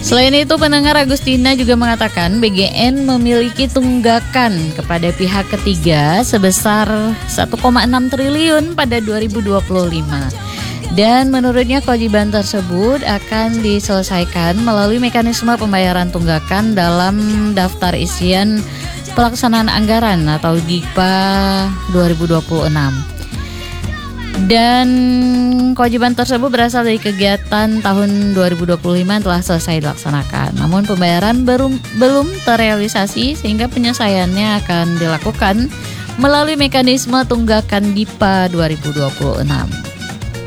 Selain itu, pendengar, Agustina juga mengatakan BGN memiliki tunggakan kepada pihak ketiga sebesar 1,6 triliun pada 2025. Dan menurutnya kewajiban tersebut akan diselesaikan melalui mekanisme pembayaran tunggakan dalam daftar isian pelaksanaan anggaran atau DIPA 2026. Dan kewajiban tersebut berasal dari kegiatan tahun 2025 yang telah selesai dilaksanakan. Namun pembayaran belum terrealisasi sehingga penyelesaiannya akan dilakukan melalui mekanisme tunggakan DIPA 2026.